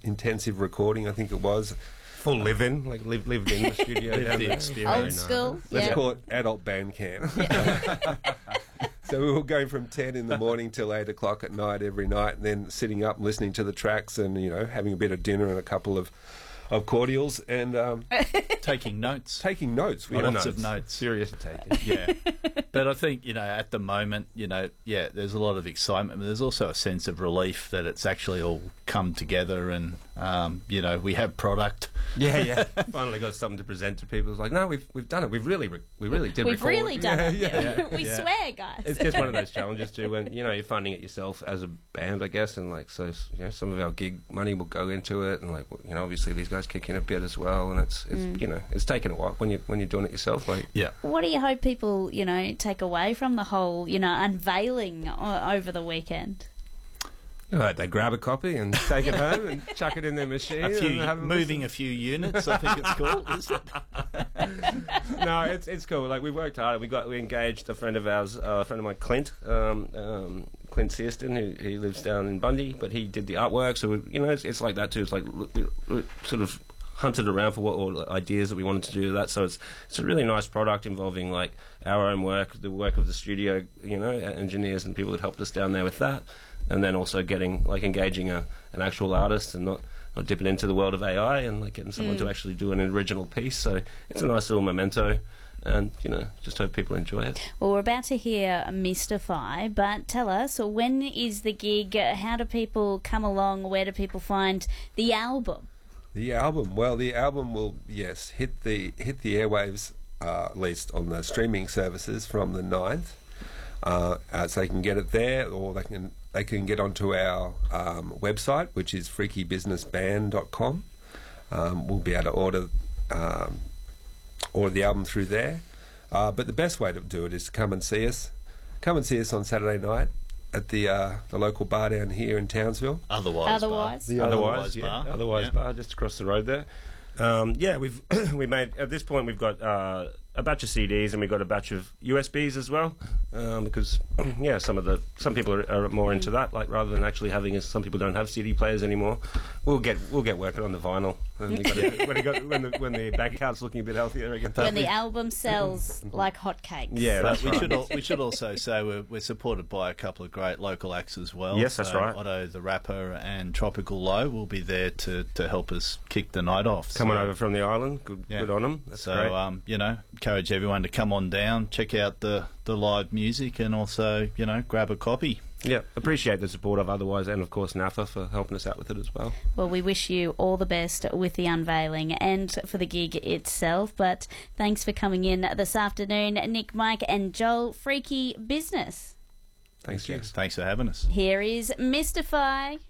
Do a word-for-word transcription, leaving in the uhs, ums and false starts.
intensive recording, I think it was. Full live-in, like live, lived in the studio. Lived down the there. experience. Old school. Let's Yeah. call it adult band camp. So we were going from ten in the morning till eight o'clock at night every night, and then sitting up and listening to the tracks, and you know having a bit of dinner and a couple of of cordials, and um, Taking notes. taking notes. We Lots had of notes. Serious take. Yeah. But I think, you know, at the moment, you know, yeah, there's a lot of excitement, but there's also a sense of relief that it's actually all come together and, um, you know, we have product. Yeah, yeah. Finally got something to present to people. It's like, no, we've we've done it. We've really, re- we really did. We've record. really done yeah, it. Yeah, Yeah. We Yeah. swear, guys. It's just one of those challenges too, when you know you're funding it yourself as a band, I guess, and like so, you know, some of our gig money will go into it, and like you know, obviously these guys kick in a bit as well, and it's, it's Mm. you know, it's taken a while when you when you're doing it yourself, like. Yeah. What do you hope people, you know, take away from the whole, you know, unveiling o- over the weekend? Right, they grab a copy and take it home and chuck it in their machine. A few, and have a moving a few units, I think it's called, isn't it? no, it's it's cool. Like we worked hard. We got we engaged a friend of ours, uh, a friend of mine, Clint, um, um, Clint Searston, who he lives down in Bundy, but he did the artwork. So we, you know, it's, it's like that too. It's like we, we sort of hunted around for what all the ideas that we wanted to do with that. So it's it's a really nice product involving like our own work, the work of the studio, you know, engineers and people that helped us down there with that, and then also getting like engaging a an actual artist and not. Not dipping into the world of A I and like getting someone Mm. to actually do an original piece. So it's a nice little memento, and you know, just hope people enjoy it. Well, we're about to hear Mystify, but tell us, when is the gig? How do people come along? Where do people find the album? The album, well, the album will yes hit the hit the airwaves uh, at least on the streaming services from the ninth, uh, uh, so they can get it there, or they can they can get onto our um, website, which is freaky business band dot com. Um, we'll be able to order um, order the album through there. Uh, but the best way to do it is to come and see us. Come and see us on Saturday night at the uh, the local bar down here in Townsville. Otherwise, Otherwise. The Otherwise, yeah, bar. otherwise Yeah. bar just across the road there. Um, yeah, we've we made at this point we've got uh, a batch of C Ds and we've got a batch of U S Bs as well, um, because yeah, some of the some people are, are more into that. Like rather than actually having, a, some people don't have C D players anymore. We'll get we'll get working on the vinyl and we got to, when, it got, when the when the bank account's looking a bit healthier again. When the album sells like hotcakes. Yeah, But that's we right. should al- we should also say we're, we're supported by a couple of great local acts as well. Yes, that's So right. Otto the Rapper and Tropical Low will be there to, to help us kick the night off. Coming So- over from the island, good, Yeah. good on them. That's so great. um, you know, encourage everyone to come on down, check out the, the live music, and also you know grab a copy. Yeah, appreciate the support of Otherwise and of course N A F A for helping us out with it as well. Well, we wish you all the best with the unveiling and for the gig itself. But thanks for coming in this afternoon, Nick, Mike, and Joel. Freaky business. Thanks, James. Thanks for having us. Here is Mystify.